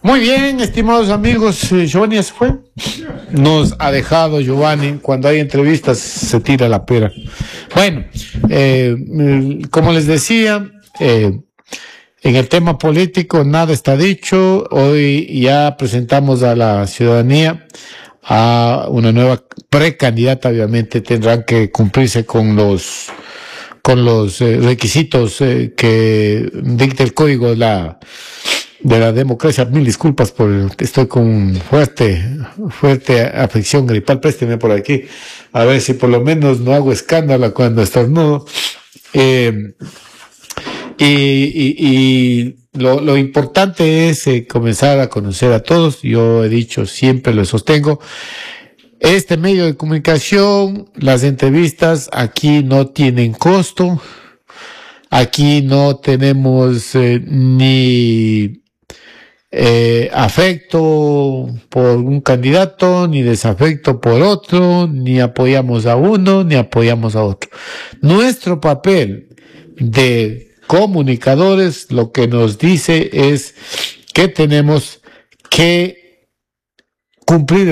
Muy bien, estimados amigos, Giovanni ya se fue. Nos ha dejado Giovanni. Cuando hay entrevistas se tira la pera. Bueno, como les decía, en el tema político nada está dicho. Hoy ya presentamos a la ciudadanía a una nueva precandidata. Obviamente tendrán que cumplirse con los requisitos que dicta el código de la democracia. Mil disculpas estoy con fuerte afección gripal. Présteme por aquí, a ver si por lo menos no hago escándalo cuando estornudo. Y lo importante es comenzar a conocer a todos. Yo he dicho, siempre lo sostengo. Este medio de comunicación, las entrevistas aquí no tienen costo. Aquí no tenemos ni afecto por un candidato, ni desafecto por otro, ni apoyamos a uno, ni apoyamos a otro. Nuestro papel de comunicadores lo que nos dice es que tenemos que cumplir